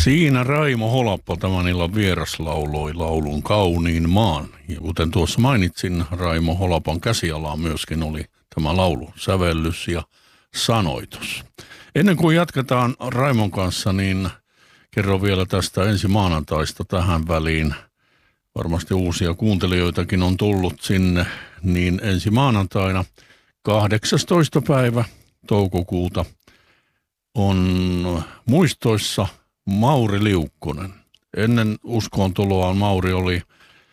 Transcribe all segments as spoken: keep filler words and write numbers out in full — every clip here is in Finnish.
Siinä Raimo Holappo tämän illan vieras lauloi laulun Kauniin maan. Ja kuten tuossa mainitsin, Raimo Holapan käsialaan myöskin oli tämä laulu, sävellys ja sanoitus. Ennen kuin jatketaan Raimon kanssa, niin kerron vielä tästä ensi maanantaista tähän väliin. Varmasti uusia kuuntelijoitakin on tullut sinne, niin ensi maanantaina kahdeksastoista päivä toukokuuta on muistoissa Mauri Liukkonen. Ennen uskoontuloaan Mauri oli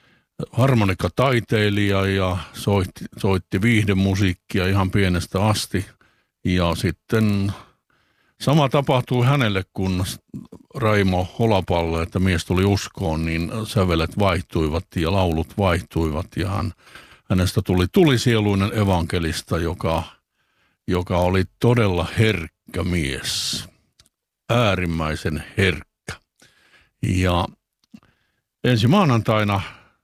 harmonikkataiteilija ja soitti, soitti viihdemusiikkia ihan pienestä asti. Ja sitten sama tapahtui hänelle, kun Raimo Holapalle, että mies tuli uskoon, niin sävelet vaihtuivat ja laulut vaihtuivat. Ja hän, hänestä tuli tulisieluinen evankelista, joka, joka oli todella herkkä mies. Äärimmäisen herkkä. Ja ensi maanantaina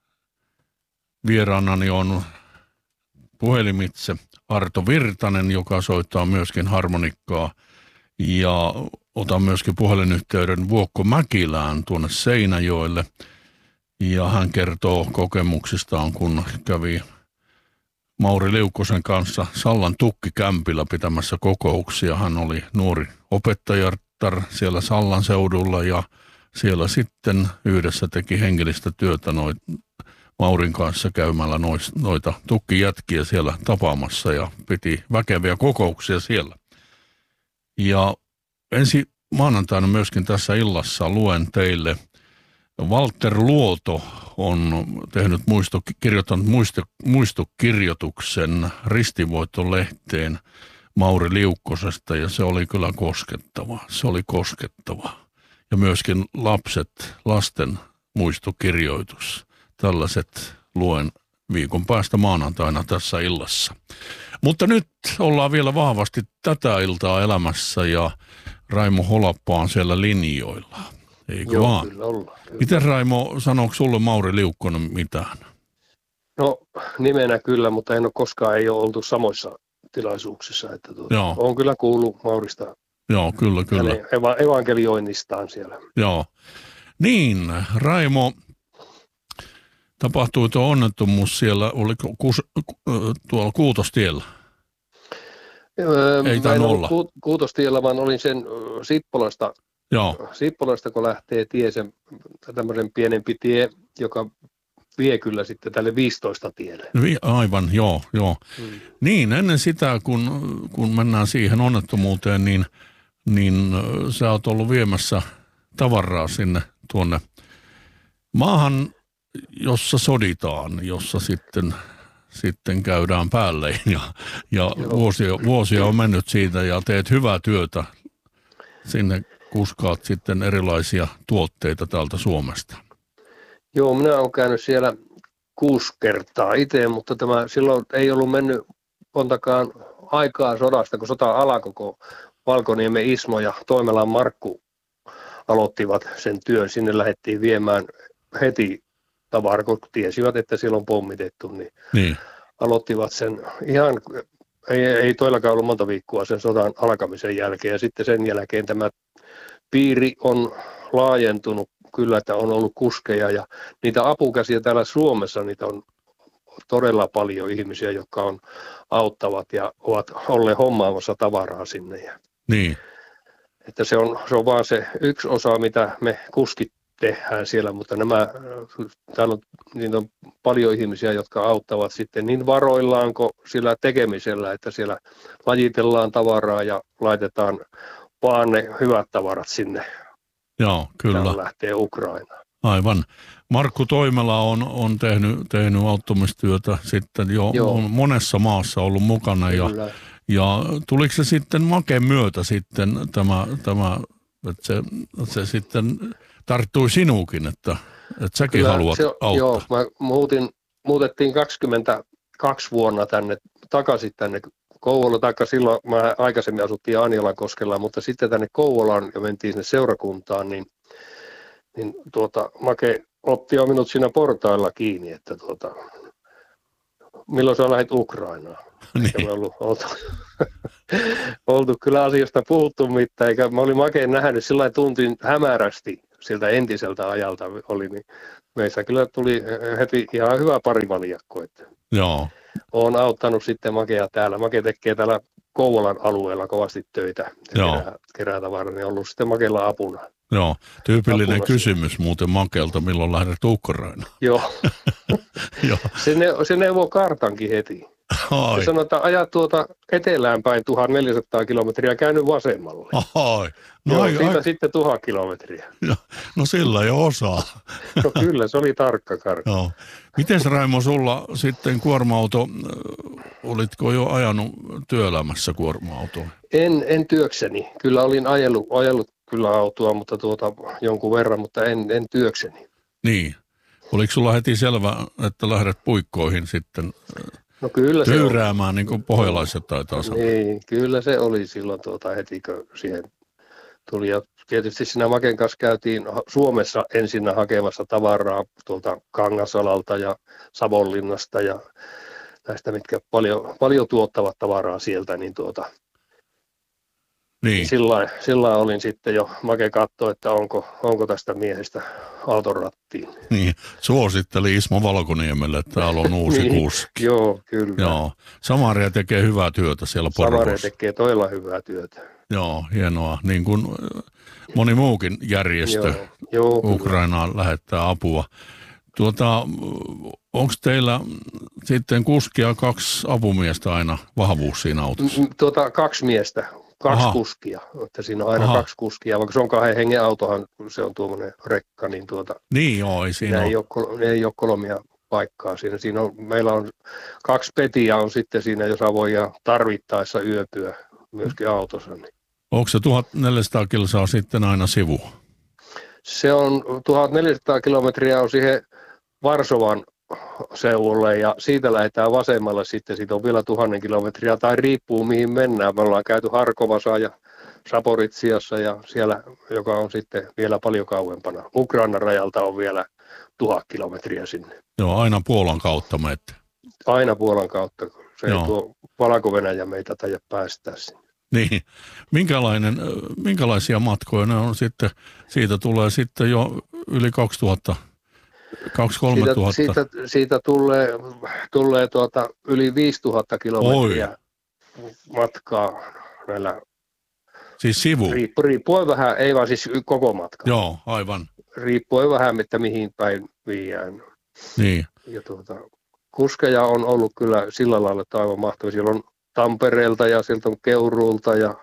vieraanani on puhelimitse Arto Virtanen, joka soittaa myöskin harmonikkaa. Ja otan myöskin puhelinyhteyden Vuokko Mäkilään tuonne Seinäjoelle. Ja hän kertoo kokemuksistaan, kun kävi Mauri Liukkosen kanssa Sallan tukkikämpillä pitämässä kokouksia. Hän oli nuori opettajatar siellä Sallan seudulla ja siellä sitten yhdessä teki hengellistä työtä noit, Maurin kanssa käymällä nois, noita tukkijätkiä siellä tapaamassa ja piti väkeviä kokouksia siellä. Ja ensi maanantaina myöskin tässä illassa luen teille, Walter Luoto on tehnyt muisto, kirjoittanut muisto, muistokirjoituksen Ristinvoitto-lehteen Mauri Liukkosesta ja se oli kyllä koskettava. Se oli koskettava. Ja myöskin lapset, lasten muistokirjoitus. Tällaiset luen viikon päästä maanantaina tässä illassa. Mutta nyt ollaan vielä vahvasti tätä iltaa elämässä ja Raimo Holappa on siellä linjoilla. Eikö Joo, vaan? Kyllä ollaan, kyllä. Miten Raimo, sanoiko sulle Mauri Liukkonen mitään? No nimenä kyllä, mutta en ole koskaan ei ole oltu samoissa tilaisuuksissa. Että tuota, olen kyllä kuullut Maurista. Joo, kyllä, kyllä. Eva- evankelioinnistaan siellä. Joo. Niin, Raimo, tapahtui tuo onnettomuus siellä, oliko kus, tuolla Kuutostiellä? Öö, Ei tainnut olla. Ku, Kuutostiellä, vaan olin sen Sippolasta, Joo. Sippolasta, kun lähtee tie, sen, tämmöisen pienempi tie, joka vie kyllä sitten tälle viisitoista tielle. Aivan, joo, joo. Hmm. Niin, ennen sitä, kun, kun mennään siihen onnettomuuteen, niin, niin sä oot ollut viemässä tavaraa sinne tuonne maahan, jossa soditaan, jossa sitten, sitten käydään päälle ja, ja vuosia, vuosia on mennyt siitä ja teet hyvää työtä. Sinne kuskaat sitten erilaisia tuotteita täältä Suomesta. Joo, minä olen käynyt siellä kuusi kertaa itse, mutta tämä silloin ei ollut mennyt montakaan aikaa sodasta, kun sota alkoi, kun Valkoniemen Ismo ja Toimelan Markku aloittivat sen työn. Sinne lähdettiin viemään heti tavaraa, kun tiesivät, että siellä on pommitettu, niin, niin. aloittivat sen ihan, ei, ei toillakaan ollut monta viikkoa sen sodan alkamisen jälkeen, ja sitten sen jälkeen tämä piiri on laajentunut kyllä, että on ollut kuskeja, ja niitä apukäsiä täällä Suomessa, niitä on todella paljon ihmisiä, jotka on auttavat ja ovat olleet hommaamassa tavaraa sinne. Ja niin. Että se on, se on vaan se yksi osa, mitä me kuskit tehdään siellä, mutta nämä, täällä on, niin on paljon ihmisiä, jotka auttavat sitten niin varoillaan kuin sillä tekemisellä, että siellä lajitellaan tavaraa ja laitetaan vaan ne hyvät tavarat sinne. Joo, kyllä. Täällä lähtee Ukrainaan. Aivan. Markku Toimela on, on tehnyt, tehnyt auttamistyötä sitten jo on monessa maassa ollut mukana. Ja, ja tuliko se sitten Maken myötä sitten tämä, tämä että se, se sitten tarttui sinuukin, että, että säkin kyllä, haluat se, auttaa? Joo, mä muutin, muutettiin kaksikymmentäkaksi vuonna tänne, takaisin tänne Kouvolaan, taikka silloin mä aikaisemmin asuttiin Anjalankoskella, mutta sitten tänne Kouvolaan ja mentiin sinne seurakuntaan, niin, niin tuota, Make otti jo minut siinä portailla kiinni, että tuota, milloin sä lähdit Ukrainaan? Niin. Eikä me ollut oltu, oltu kyllä asiasta puhuttu mitään, eikä mä olin makeen nähnyt sillä tuntin hämärästi siltä entiseltä ajalta oli, niin meissä kyllä tuli heti ihan hyvä parivaljakko, että Joo. olen auttanut sitten Makea täällä. Make tekee täällä Kouvolan alueella kovasti töitä ja kerää, kerää tavaraa, niin on ollut sitten Makella apuna. Joo, tyypillinen apuna kysymys siinä. muuten Makelta, milloin lähdet Ukrainaan. Joo, Joo. se, ne, se neuvoo kartankin heti. Ai. Se sanoo, että ajat tuota etelään päin tuhatneljäsataa kilometriä käynyt vasemmalle. Ai. No, Joo, ai, siitä ai. sitten tuhat kilometriä. No sillä jo osaa. No kyllä, se oli tarkka kartta. Joo. Mites Raimo sulla sitten kuorma-auto, äh, olitko jo ajanut työelämässä kuorma-autoa? En, en työkseni. Kyllä olin ajellut, ajellut kyllä autoa, mutta tuota, jonkun verran, mutta en, en työkseni. Niin. Oliko sulla heti selvä, että lähdet puikkoihin sitten No kyllä se tyyräämään, oli. niin kuin pohjalaiset taitaa sanoa? Niin, kyllä se oli silloin tuota, heti, kun siihen tuli. Ja tietysti siinä Maken kanssa käytiin Suomessa ensinnä hakemassa tavaraa tuolta Kangasalalta ja Savonlinnasta ja näistä, mitkä paljon, paljon tuottavat tavaraa sieltä, niin tuota, Niin. sillä sillä olin sitten jo, Make katsoi, että onko, onko tästä miehestä auton rattiin. Niin, suositteli Ismo Valkoniemelle, että täällä on uusi Niin, kuski. Joo, kyllä. Joo, Samaria tekee hyvää työtä siellä Samaria Porvoossa. tekee todella hyvää työtä. Joo, hienoa. Niin kuin moni muukin järjestö Joo, joo, kyllä. Ukrainaan lähettää apua. Tuota, onko teillä sitten kuskia kaksi apumiestä aina vahvuus siinä autossa? M- Tuota, kaksi miestä, kaksi Aha. kuskia. Että siinä on aina Aha. kaksi kuskia, vaikka se on kahden hengen autohan, kun se on tuommoinen rekka, niin tuota, Niin joo, ei siinä ne ei, ole. ole, kol- ne ei ole kolmia paikkaa siinä. Siinä on, meillä on kaksi petiä on sitten siinä, jossa voi tarvittaessa yöpyä myöskin autossa. Niin. Onko se tuhatneljäsataa kilsaa sitten aina sivu? Se on tuhatneljäsataa kilometriä on siihen Varsovan seudulle ja siitä lähdetään vasemmalle sitten, siitä on vielä tuhannen kilometriä tai riippuu mihin mennään. Me ollaan käyty Harkovassa ja Saporitsiassa ja siellä, joka on sitten vielä paljon kauempana. Ukrainan rajalta on vielä tuhat kilometriä sinne. Joo, aina Puolan kautta menette. Aina Puolan kautta, se Joo. ei tuo Valko-Venäjä meitä taida päästää sinne. Niin, minkälainen, minkälaisia matkoja ne on sitten, siitä tulee sitten jo yli kaksituhatta, kaksi-kolme tuhatta. Siitä, siitä, siitä tulee, tulee tuota yli viisituhatta kilometriä matkaa näillä, Siis sivu? riippu, riippuen vähän, ei vaan siis koko matka. Joo, aivan. Riippuen vähän, että mihin päin viiään. Niin, Ja tuota, kuskeja on ollut kyllä sillä lailla, että aivan mahtavia. Siellä on Tampereelta ja sieltä on Keuruulta ja,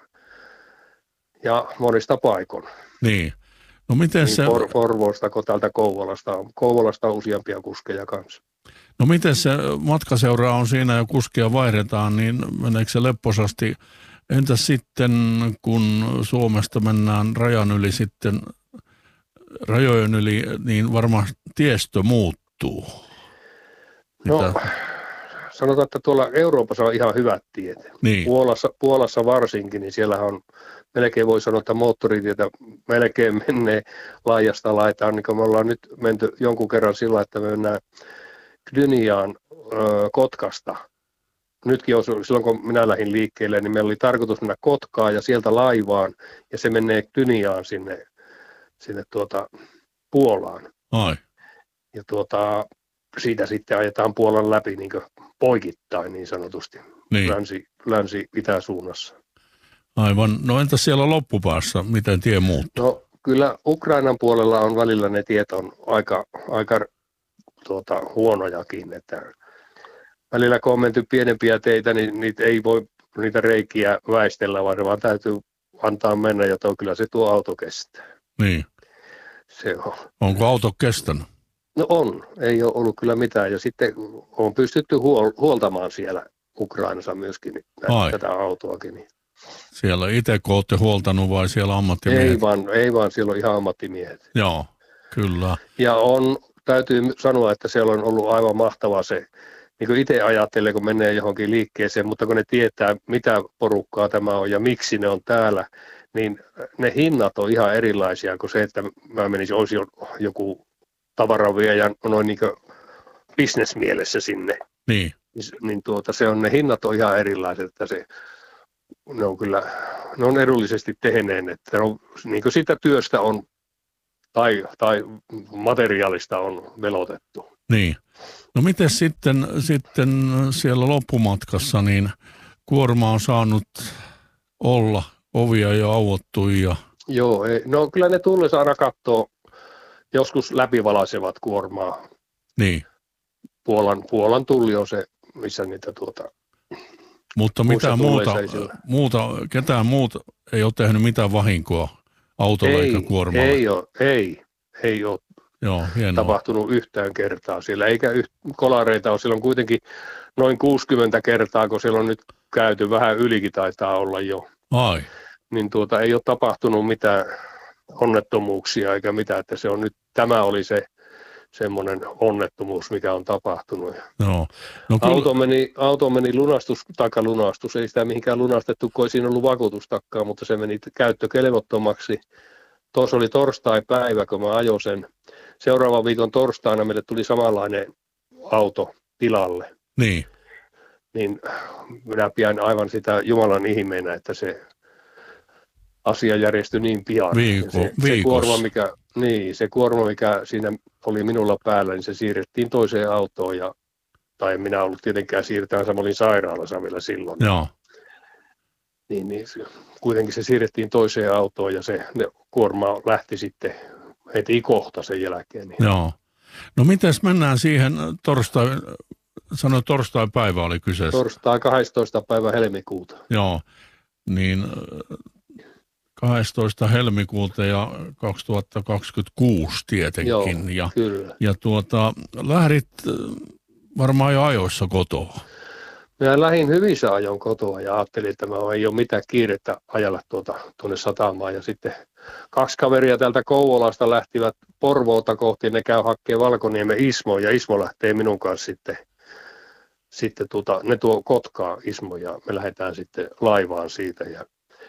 ja monista paikon. niin. No miten Niin se, Por, Porvoosta kuin täältä Kouvolasta on. Kouvolasta on useampia kuskeja kanssa. no miten se matkaseura on siinä ja kuskia vaihdetaan, niin meneekö se lepposasti? Entäs sitten, kun Suomesta mennään rajan yli sitten, rajojen yli, niin varmaan tiestö muuttuu. No, Mitä? sanotaan, että tuolla Euroopassa on ihan hyvät tiet. Niin, Puolassa, Puolassa varsinkin, niin siellä on, melkein voi sanoa, että moottoritietä melkein menee laajasta laitaan, niin kuin me ollaan nyt menty jonkun kerran sillä, että me mennään Gdyniaan ö, Kotkasta. Nytkin on, silloin kun minä lähdin liikkeelle, niin meillä oli tarkoitus mennä Kotkaan ja sieltä laivaan, ja se menee Gdyniaan sinne, sinne tuota Puolaan. ai, Ja tuota, siitä sitten ajetaan Puolan läpi niin kuin poikittain niin sanotusti, niin, länsi, länsi-itäsuunnassa. aivan. No entäs siellä loppupäässä, miten tie muuttuu? No kyllä Ukrainan puolella on välillä ne tiet on aika, aika tuota, huonojakin, että välillä kun on menty pienempiä teitä, niin niitä ei voi niitä reikiä väistellä, vaan, vaan täytyy antaa mennä, ja tuo, kyllä se tuo auto kestää. Niin, Se on. onko auto kestänyt? No on, ei ole ollut kyllä mitään, ja sitten on pystytty huol- huoltamaan siellä Ukrainassa myöskin Ai. tätä autoakin. Niin. Siellä itse kun olette huoltanut vai siellä ammattimiehet? Ei vaan, ei vaan, siellä on ihan ammattimiehet. Joo, kyllä. Ja on, täytyy sanoa, että siellä on ollut aivan mahtava se, niin kuin itse ajattelee, kun menee johonkin liikkeeseen, mutta kun ne tietää, mitä porukkaa tämä on ja miksi ne on täällä, niin ne hinnat on ihan erilaisia kuin se, että mä menisin, olisi joku tavaraviejä noin niin kuin bisnesmielessä sinne. Niin, niin, niin tuota, se on, ne hinnat on ihan erilaiset, että se, ne on kyllä, ne on edullisesti tehneen, että ne on, niin kuin sitä työstä on, tai, tai materiaalista on velotettu. Niin. No miten sitten, sitten siellä loppumatkassa, niin kuorma on saanut olla, ovia jo avottu ja... Joo, ei, no kyllä ne tullessa aina katsoo, joskus läpivalaisevat kuormaa. Niin. Puolan, Puolan tulli on se, missä niitä tuota... Mutta mitä muuta, muuta, ketään muuta ei ole tehnyt mitään vahinkoa autolla ei, eikä kuormalla? Ei ole, ei, ei ole Joo, tapahtunut yhtään kertaa siellä, eikä yht, kolareita ole. Siellä on kuitenkin noin kuusikymmentä kertaa, kun siellä on nyt käyty, vähän ylikin taitaa olla jo. Ai. Niin tuota, ei ole tapahtunut mitään onnettomuuksia eikä mitään, että se on nyt, tämä oli se semmoinen onnettomuus, mikä on tapahtunut. No. No, kyllä... auto, meni, auto meni lunastus, takalunastus, ei sitä mihinkään lunastettu, kun ei siinä ollut vakuutustakkaa, mutta se meni käyttökelvottomaksi. Tuossa oli torstai-päivä, kun mä ajoin sen. Seuraavan viikon torstaina meille tuli samanlainen auto tilalle. Niin. Niin minä pidän aivan sitä Jumalan ihmeenä, että se asia järjestyi niin pian. Viiko, se, se, kuorma, mikä, niin, se kuorma, mikä siinä oli minulla päällä, niin se siirrettiin toiseen autoon. Ja, tai en minä ollut tietenkään siirtämässä, mä olin sairaalassa vielä silloin. Joo. Niin, niin se, kuitenkin se siirrettiin toiseen autoon ja se ne, kuorma lähti sitten heti kohta sen jälkeen. Niin. Joo. No mites mennään siihen torstai, sano torstai-päivä oli kyseessä. Torstai kahdestoista päivä helmikuuta. Joo, niin kahdestoista helmikuuta ja kaksituhattakaksikymmentäkuusi tietenkin. Joo, ja, kyllä. Ja tuota, lähdit varmaan jo ajoissa kotoa. Minä lähdin hyvissä ajoin kotoa ja ajattelin, että mä ei ole mitään kiirettä ajalla tuota, tuonne satamaan. Ja sitten kaksi kaveria täältä Kouvolasta lähtivät Porvoota kohti, ne käy hakemaan Valkoniemen Ismo ja Ismo lähtee minun kanssa sitten. Sitten tuota, ne tuo Kotkaa Ismo ja me lähdetään sitten laivaan siitä. Ja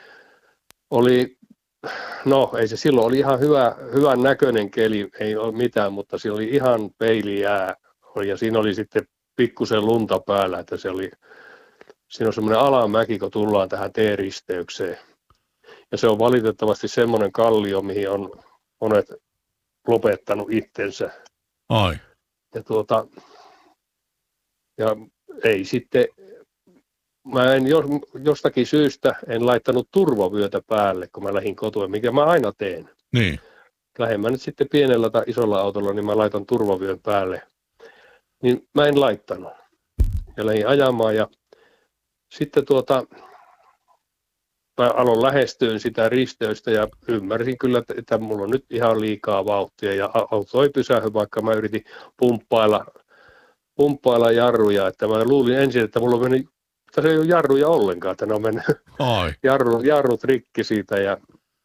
oli, no ei se silloin oli ihan hyvä, hyvän näköinen keli, ei ole mitään, mutta siinä oli ihan peilijää ja siinä oli sitten pikkusen lunta päällä, että se oli, siinä on semmoinen alamäki, kun tullaan tähän T-risteykseen. Ja se on valitettavasti semmoinen kallio, mihin on monet lopettanut itsensä. Ai. Ja tuota, ja ei sitten, mä en jostakin syystä en laittanut turvavyötä päälle, kun mä lähdin kotoa, mikä mä aina teen. Niin. Lähden mä nyt sitten pienellä tai isolla autolla, niin mä laitan turvavyön päälle. Niin mä en laittanut. Ja lähdin ajamaan ja sitten tuota, mä aloin lähestyä sitä risteystä ja ymmärsin kyllä, että mulla on nyt ihan liikaa vauhtia ja auto ei pysähy, vaikka mä yritin pumppailla, pumppailla jarruja. Että mä luulin ensin, että mulla meni, että se ei ole jarruja ollenkaan, että ne on mennyt jarrut, jarrut rikki siitä ja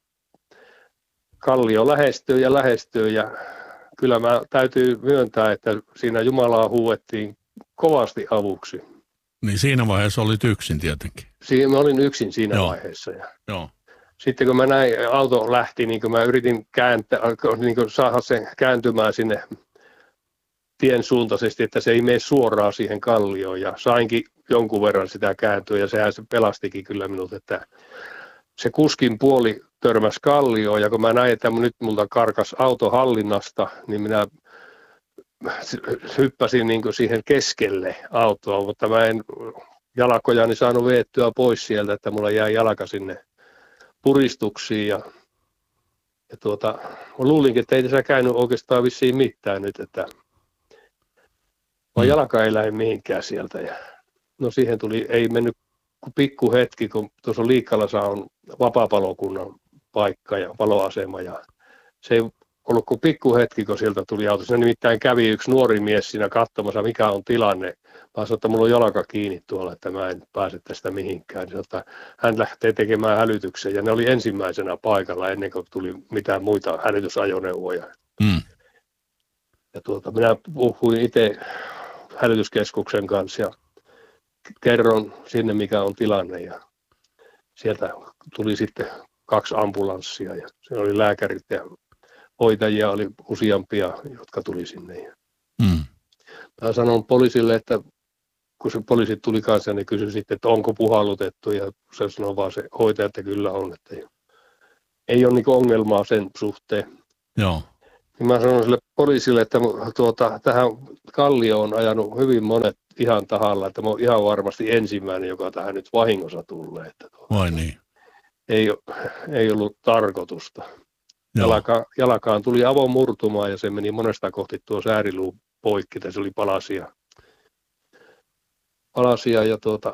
kallio lähestyy ja lähestyy ja kyllä mä täytyy myöntää, että siinä Jumalaa huuettiin kovasti avuksi. Niin siinä vaiheessa olit yksin tietenkin. Siinä mä olin yksin siinä Joo. vaiheessa. Ja Joo. sitten kun mä näin, auto lähti, niin kun mä yritin kääntää, niin kun saada sen kääntymään sinne tien suuntaisesti, että se ei mene suoraan siihen kallioon. Ja sainkin jonkun verran sitä kääntyä ja sehän se pelastikin kyllä minut, että se kuskin puoli törmäsi kallioon ja kun mä näin, että nyt multa karkas auto hallinnasta, niin minä hyppäsin niin kuin siihen keskelle autoa, mutta mä en jalkojani saanut veettyä pois sieltä, että mulla jäi jalka sinne puristuksiin ja, ja tuota, mä luulinkin, että ei tässä käynyt oikeastaan vissiin mitään nyt, että vaan jalka ei lähde mihinkään sieltä ja no siihen tuli, ei mennyt kuin pikku hetki, kun tuossa Liikkalassa on vapaapalokunnan paikka ja paloasema ja se ei ollut kuin pikku hetki, kun sieltä tuli auto. Siinä nimittäin kävi yksi nuori mies siinä katsomassa, mikä on tilanne. Mä sanoin, että mulla on jalka kiinni tuolla, että mä en pääse tästä mihinkään. Niin sanoin, että hän lähtee tekemään hälytyksen ja ne oli ensimmäisenä paikalla ennen kuin tuli mitään muita hälytysajoneuvoja. Mm. Ja tuota, minä puhuin itse hälytyskeskuksen kanssa ja kerron sinne, mikä on tilanne. Ja sieltä tuli sitten kaksi ambulanssia ja siinä oli lääkärit ja hoitajia oli useampia, jotka tuli sinne. Mm. Mä sanon poliisille, että kun se poliisi tuli kanssa, niin kysyi sitten, että onko puhallutettu, ja se sanoi vaan se hoitaja, että kyllä on, että ei, ei ole niin ongelmaa sen suhteen. Joo. Mä sanoin sille poliisille, että tuota, tähän kallioon on ajanut hyvin monet ihan tahalla, että mä oon ihan varmasti ensimmäinen, joka tähän nyt vahingossa tulee. Että tuota, Vai niin? Ei, ei ollut tarkoitusta. Jalka, jalkaan tuli avomurtumaa ja se meni monesta kohti tuo sääriluu poikki, se oli palasia. Palasia ja tuota,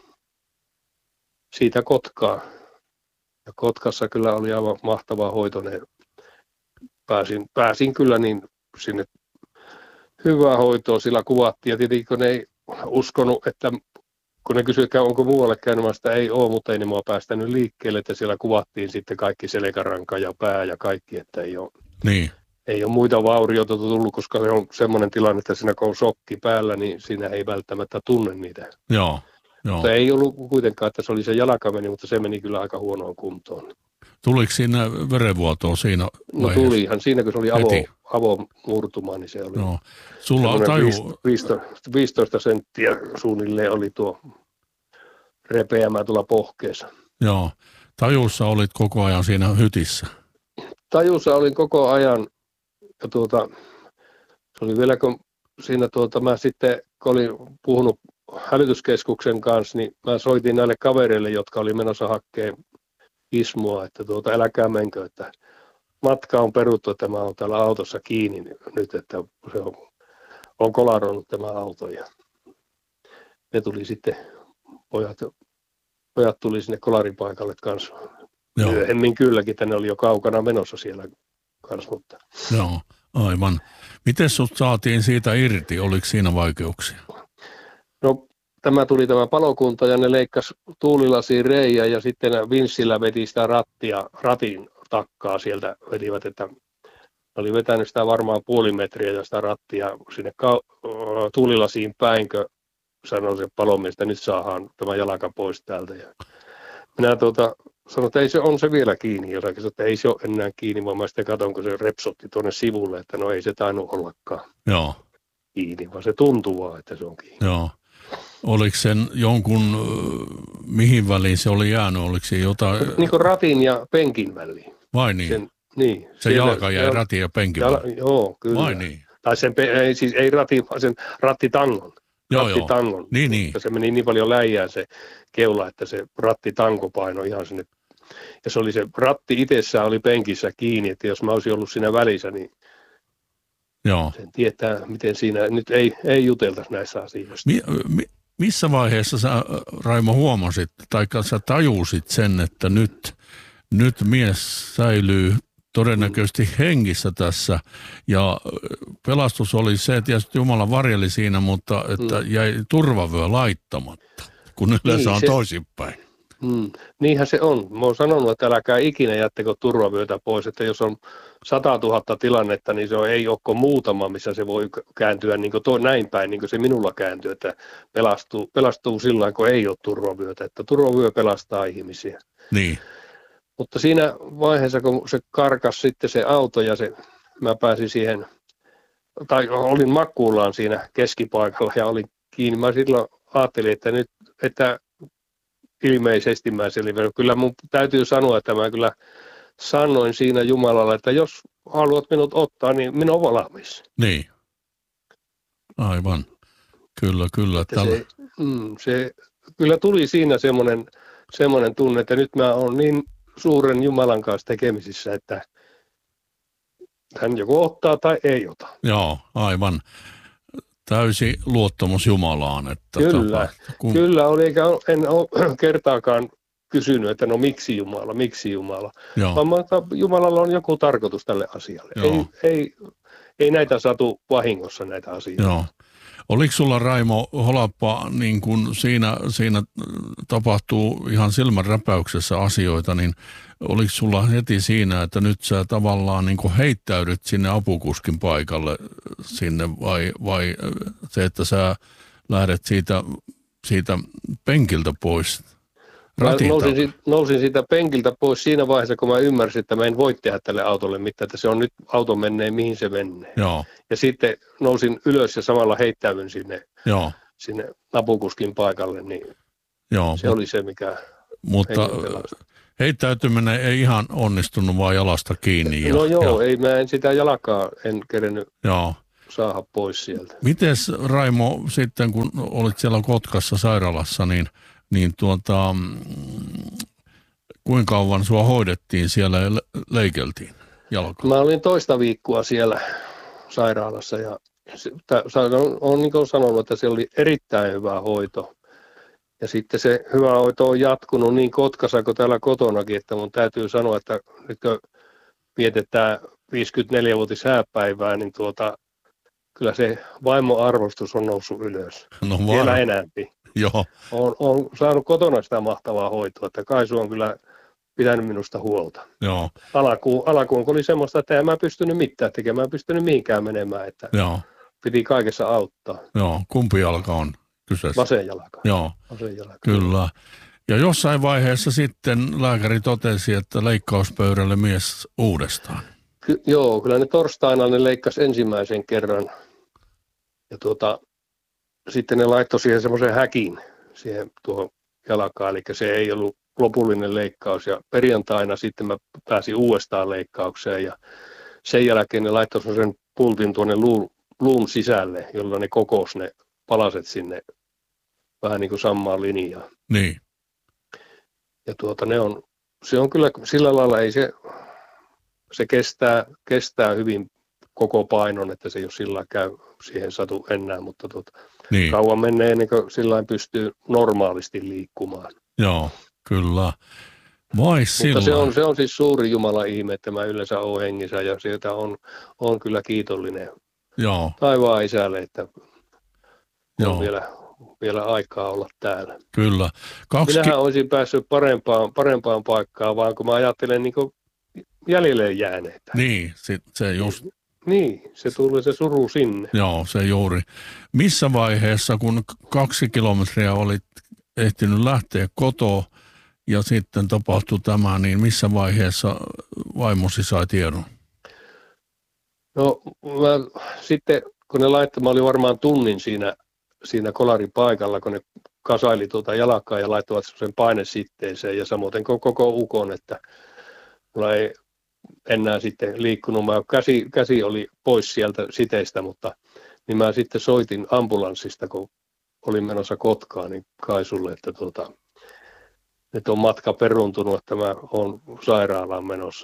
siitä Kotkaa. Ja Kotkassa kyllä oli aivan mahtava hoito. Ne pääsin, pääsin kyllä niin sinne hyvää hoitoa, sillä kuvattiin. Ja tietenkin kun ne ei uskonut, että kun ne kysyivät, onko muualle käynyt, sitä ei ole, mutta ei ne mua päästänyt liikkeelle, että siellä kuvattiin sitten kaikki selkäranka ja pää ja kaikki, että ei ole, niin. ei ole muita vaurioita tullut, koska se on semmoinen tilanne, että siinä kun on shokki päällä, niin siinä ei välttämättä tunne niitä. Joo, joo. Mutta ei ollut kuitenkaan, että se oli se jalka meni, mutta se meni kyllä aika huonoon kuntoon. Tuliko siinä verenvuotoa siinä No vaiheessa? tulihan, siinä kun se oli avo, avomurtuma, niin se oli no. Sulla on taju... viisitoista, viisitoista senttiä suunnilleen oli tuo repeämä tuolla pohkeessa. Joo, tajussa olit koko ajan siinä hytissä. Tajussa olin koko ajan, ja tuota, se oli vielä kun siinä tuota, mä sitten, kun olin puhunut hälytyskeskuksen kanssa, niin mä soitin näille kavereille, jotka oli menossa hakkeen Ismoa, että tuota, älkää menkö, että matka on peruttu, että mä oon täällä autossa kiinni nyt, että se on, on kolaroinut tämä auto. Ja ne tuli sitten, pojat, pojat tuli sinne kolaripaikalle kanssa. Joo. Myöhemmin kylläkin, että ne oli jo kaukana menossa siellä kanssa. Mutta. Joo, aivan. Miten sut saatiin siitä irti? Oliko siinä vaikeuksia? No, tämä tuli tämä palokunta ja ne leikkasi tuulilasiin reijä ja sitten vinssillä veti sitä rattia, ratin takkaa sieltä vetivät, että oli vetänyt sitä varmaan puoli metriä ja sitä rattia sinne ka- tuulilasiin päinkö, sanoi se palomies, että nyt saadaan tämä jalka pois täältä. Ja minä tuota, sanoin, että ei se on se vielä kiinni, jossakin sanoin, että ei se ole enää kiinni, vaan mä sitten katson, kun se repsotti tuonne sivulle, että no ei se tainnut ollakaan Joo. kiinni, vaan se tuntuu vaan, että se on kiinni. Joo. Oliko sen jonkun, mihin väliin se oli jäänyt, oliko se jotain? Niin kuin ratin ja penkin väliin. Vai niin? Sen, niin. Se siellä, jalka jäi jal- ratin ja penkin jal- väliin? Joo, kyllä. Vai niin? Tai sen, ei, siis ei ratin, vaan sen rattitangon. Joo, rattitangon. joo. Niin, niin. Se meni niin paljon läjään se keula, että se rattitanko painoi ihan sinne. Ja se oli se ratti itsessään oli penkissä kiinni, että jos mä olisin ollut siinä välissä, niin joo. Sen tietää, miten siinä nyt ei, ei juteltaisi näissä asioissa. Mi, mi, missä vaiheessa sä, Raimo, huomasit, tai sä tajusit sen, että nyt, nyt mies säilyy todennäköisesti hengissä tässä, ja pelastus oli se, että tietysti Jumala varjeli siinä, mutta että mm. jäi turvavyö laittamatta, kun yleensä niin, on se, toisinpäin. Mm, niinhän se on. Mä oon sanonut, että älkää ikinä jättäkö turvavyötä pois, että jos on satatuhatta tilannetta, niin se on, ei ole muutama, missä se voi kääntyä niin kuin to, näin päin, niin kuin se minulla kääntyy, että pelastuu, pelastuu sillä kun ei ole turvavyötä, että turvavyö pelastaa ihmisiä. Niin. Mutta siinä vaiheessa, kun se karkas sitten se auto ja se, mä pääsin siihen, tai olin makkuullaan siinä keskipaikalla ja olin kiinni, mä silloin ajattelin, että nyt, että ilmeisesti mä selviän. Kyllä mun täytyy sanoa, että mä kyllä sanoin siinä Jumalalle, että jos haluat minut ottaa, niin minä olen valmis. Niin. Aivan. Kyllä, kyllä. Se, mm, se, kyllä tuli siinä semmoinen, semmoinen tunne, että nyt mä oon niin suuren Jumalan kanssa tekemisissä, että hän joko ottaa tai ei ota. Joo, aivan. Täysi luottamus Jumalaan. Että kyllä, tapa, kun... kyllä oli, eikä en ole kertaakaan kysynyt, että no miksi Jumala, miksi Jumala. Vaan Jumalalla on joku tarkoitus tälle asialle. Ei, ei, ei näitä satu vahingossa näitä asioita. Joo. Oliko sulla, Raimo Holappa, niin kun siinä, siinä tapahtuu ihan silmänräpäyksessä asioita, niin oliko sulla heti siinä, että nyt sä tavallaan niin kun heittäydyt sinne apukuskin paikalle sinne vai, vai se, että sä lähdet siitä, siitä penkiltä pois? Mä nousin, nousin siitä penkiltä pois siinä vaiheessa, kun mä ymmärsin, että mä en voi tehdä tälle autolle mitään, että se on nyt auto menee, mihin se menee. Joo. Ja sitten nousin ylös ja samalla heittäydyn sinne, Joo. sinne napukuskin paikalle, niin Joo, se oli se, mikä mutta heittäytyminen ei ihan onnistunut vaan jalasta kiinni. Ja, no joo, ja, ei mä en sitä jalkaa en kerennyt joo. saada pois sieltä. Mites Raimo sitten, kun olit siellä Kotkassa sairaalassa, niin, niin tuota, kuinka kauan sua hoidettiin siellä ja leikeltiin jalkaa? Mä olin toista viikkoa siellä sairaalassa ja olen niin kuin sanonut, että se oli erittäin hyvä hoito. Ja sitten se hyvä hoito on jatkunut niin Kotkassa kuin täällä kotonakin, että mun täytyy sanoa, että nyt kun vietetään viisikymmentäneljä-vuotis hääpäivää, niin tuota, kyllä se vaimo-arvostus on noussut ylös. No vielä enemmän. Joo. Olen, olen saanut kotona sitä mahtavaa hoitoa, että Kaisu on kyllä pitänyt minusta huolta. Joo. Alkuun, alkuun oli semmoista, että en mä pystynyt mitään tekemään, mä pystynyt mihinkään menemään, että Joo. piti kaikessa auttaa. Joo, kumpi jalka on kyseessä? Vasen jalka. Joo, Vasen jalka. Kyllä. Ja jossain vaiheessa sitten lääkäri totesi, että leikkauspöydälle mies uudestaan. Ky- joo, kyllä ne torstaina ne leikkasi ensimmäisen kerran. Ja tuota, sitten ne laittoi siihen semmoisen häkin siihen tuohon jalkaan, eli se ei ollut lopullinen leikkaus. Ja perjantaina sitten mä pääsin uudestaan leikkaukseen ja sen jälkeen ne laittoi semmoisen pultin tuonne luun, luun sisälle, jolloin ne kokosi ne palaset sinne vähän niin kuin samaan linjaan. Niin. Ja tuota, ne on, se on kyllä sillä lailla, ei se, se kestää, kestää hyvin koko painon, että se ei ole sillä käy siihen satu enää, mutta tuota, niin. Kauan menee ennen kuin sillä pystyy normaalisti liikkumaan. Joo, kyllä. Vai mutta se on, se on siis suuri Jumalan ihme, että mä yleensä olen hengissä ja sieltä on, on kyllä kiitollinen Joo. taivaan isälle, että Joo. on vielä, vielä aikaa olla täällä. Kyllä. Kaksi... Minähän olisin päässyt parempaan, parempaan paikkaan, vaan kun mä ajattelen niin kuin jäljelle jääneitä. Niin, sit se just... Niin, se tulee se suru sinne. Joo, se juuri. Missä vaiheessa, kun kaksi kilometriä olit ehtinyt lähteä kotoa ja sitten tapahtui tämä, niin missä vaiheessa vaimosi sai tiedon? No, mä, sitten kun ne laittoi, mä olin varmaan tunnin siinä, siinä kolaripaikalla, kun ne kasaili tuota jalkaa ja laittoivat sen painesitteeseen ja samoin koko ukon, että mulla ei enää sitten liikkunut. Mä käsi, käsi oli pois sieltä siteistä, mutta niin mä sitten soitin ambulanssista, kun olin menossa Kotkaan, niin Kaisulle, että tuota, nyt on matka peruntunut, että mä oon sairaalaan menossa.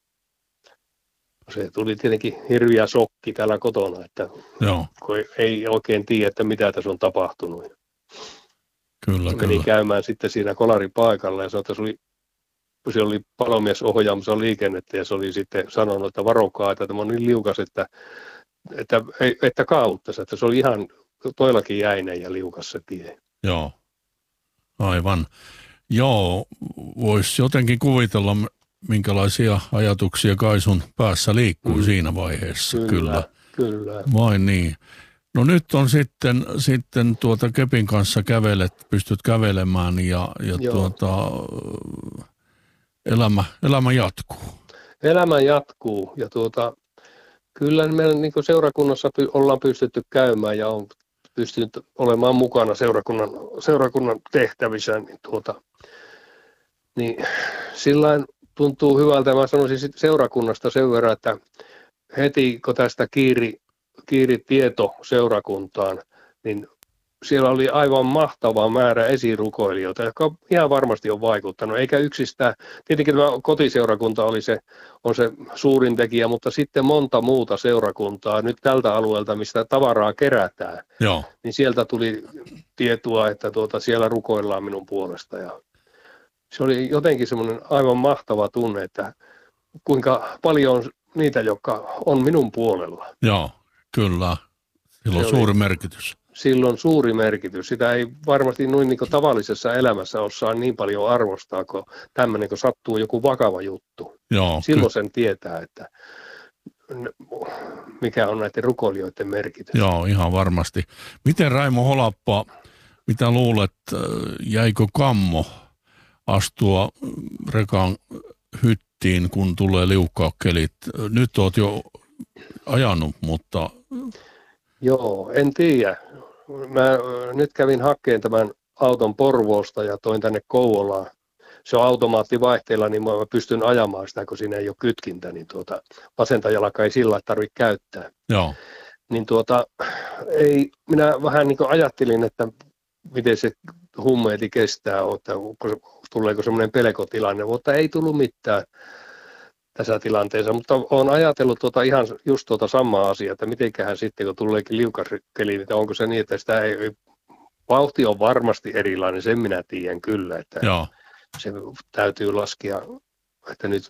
Se tuli tietenkin hirviä sokki täällä kotona, että Joo. kun ei oikein tiedä, että mitä tässä on tapahtunut. Kyllä, Meni kyllä. käymään sitten siinä kolaripaikalla ja se oli, se oli palomies ohjaamassa liikennettä ja se oli sitten sanonut, että varokaa, että tämä on niin liukas, että, että, että, että kaavuttaisi, että se oli ihan toillakin jäinen ja liukas se tie. Joo, aivan. Joo, voisi jotenkin kuvitella, minkälaisia ajatuksia Kaisun päässä liikkuu mm. siinä vaiheessa. Kyllä, kyllä. kyllä. Vain niin. No nyt on sitten, sitten tuota kepin kanssa kävelet, pystyt kävelemään ja, ja tuota, elämä, elämä jatkuu. Elämä jatkuu ja tuota, kyllä meillä niin seurakunnassa py, ollaan pystytty käymään ja on pystynyt olemaan mukana seurakunnan, seurakunnan tehtävissä. Niin, tuota, niin sillain tuntuu hyvältä. Mä sanoisin seurakunnasta sen verran, että heti kun tästä kiiri, kiiri tieto seurakuntaan, niin siellä oli aivan mahtava määrä esirukoilijoita, jotka ihan varmasti on vaikuttanut, eikä yksistään, tietenkin tämä kotiseurakunta oli se, on se suurin tekijä, mutta sitten monta muuta seurakuntaa nyt tältä alueelta, mistä tavaraa kerätään, Joo. niin sieltä tuli tietoa, että tuota, siellä rukoillaan minun puolesta ja se oli jotenkin semmoinen aivan mahtava tunne, että kuinka paljon on niitä, jotka on minun puolella. Joo, kyllä. Sillä on suuri merkitys. Sillä on suuri merkitys. Sitä ei varmasti noin niin kuin tavallisessa elämässä osaa niin paljon arvostaa, kun tämmöinen, kun sattuu joku vakava juttu. Joo, silloin ky- sen tietää, että mikä on näiden rukoilijoiden merkitys. Joo, ihan varmasti. Miten Raimo Holappa, mitä luulet, jäikö kammo astua rekan hyttiin, kun tulee liukkaat kelit? Nyt olet jo ajanut, mutta... Joo, en tiedä. mä nyt kävin hakkeen tämän auton Porvoosta ja toin tänne Kouvolaan. Se on automaattivaihteella, niin mä pystyn ajamaan sitä, kun siinä ei ole kytkintä, niin tuota, vasenta jalkaa ei sillä tarvitse käyttää. Joo. Niin tuota, ei, minä vähän niin kuin ajattelin, että miten se hummeeti kestää, että tuleeko semmoinen pelkotilanne, mutta ei tullut mitään tässä tilanteessa. Mutta olen ajatellut tuota ihan just tuota samaa asiaa, että mitenköhän sitten, kun tuleekin liukaskeli, että onko se niin, että sitä ei, vauhti on varmasti erilainen, sen minä tiedän kyllä, että Joo. se täytyy laskea, että nyt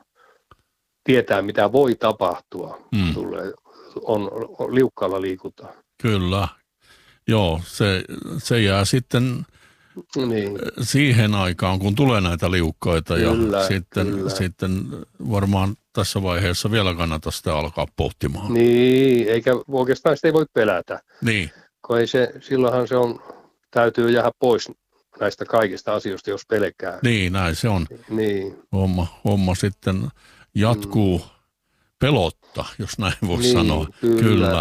tietää, mitä voi tapahtua, mm. tulee, on, on liukkaalla liikutaan. Kyllä. Joo, se, se jää sitten niin. siihen aikaan, kun tulee näitä liukkaita kyllä, ja sitten, kyllä. sitten varmaan tässä vaiheessa vielä kannata sitä alkaa pohtimaan. Niin, eikä oikeastaan sitä ei voi pelätä. Niin. Kun ei se, silloinhan se on, täytyy jäädä pois näistä kaikista asioista, jos pelkää. Niin, näin se on. Niin. Homma, homma sitten jatkuu mm. pelotta, jos näin voi niin, sanoa. Kyllä. kyllä.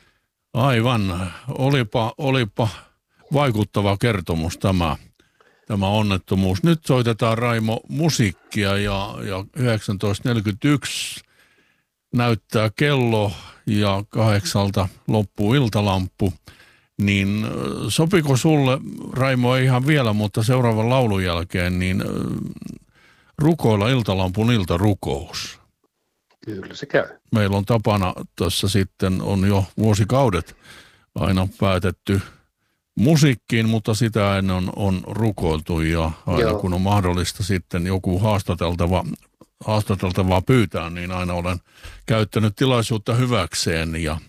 Aivan. Olipa, olipa vaikuttava kertomus tämä, tämä onnettomuus. Nyt soitetaan, Raimo, musiikkia ja, ja yhdeksäntoista neljäkymmentäyksi näyttää kello ja kahdeksalta loppuu iltalamppu. Niin sopiko sulle, Raimo, ei ihan vielä, mutta seuraavan laulun jälkeen, niin rukoilla iltalampun iltarukous? Kyllä se käy. Meillä on tapana tässä sitten, on jo vuosikaudet aina päätetty musiikkiin, mutta sitä ennen on, on rukoiltu ja aina Joo. kun on mahdollista sitten joku haastateltava, haastateltavaa pyytää, niin aina olen käyttänyt tilaisuutta hyväkseen ja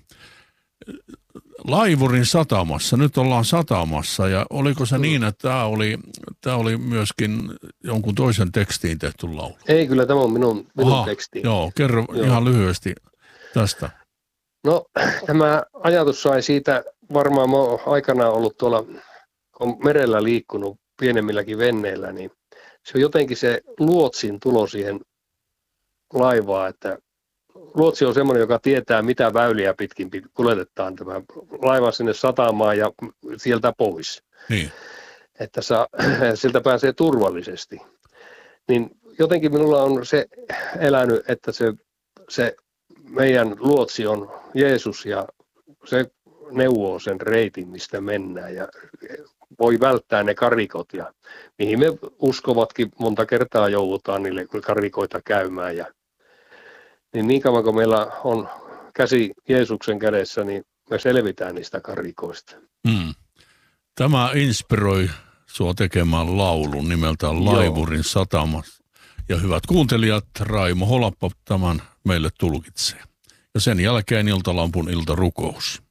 Laivurin satamassa, nyt ollaan satamassa ja oliko se niin, että tämä oli, tämä oli myöskin jonkun toisen tekstiin tehty laulu? Ei, kyllä tämä on minun, minun Aha, teksti. Joo, kerro joo. ihan lyhyesti tästä. No tämä ajatus sai siitä, varmaan mä oon aikanaan ollut tuolla, kun merellä liikkunut pienemmilläkin venneillä, niin se on jotenkin se luotsin tulo siihen laivaan, että luotsi on semmoinen, joka tietää, mitä väyliä pitkin kuljetetaan tämä laiva sinne satamaan ja sieltä pois. Niin. Että saa, siltä pääsee turvallisesti. Niin jotenkin minulla on se elänyt, että se, se meidän luotsi on Jeesus ja se neuvoo sen reitin, mistä mennään ja voi välttää ne karikot ja mihin me uskovatkin monta kertaa joudutaan niille karikoita käymään ja niin niin kauan kun meillä on käsi Jeesuksen kädessä, niin me selvitään niistä karikoista. Mm. Tämä inspiroi sua tekemään laulun nimeltään Laivurin satama. Ja hyvät kuuntelijat, Raimo Holappa tämän meille tulkitsee. Ja sen jälkeen iltalampun iltarukous.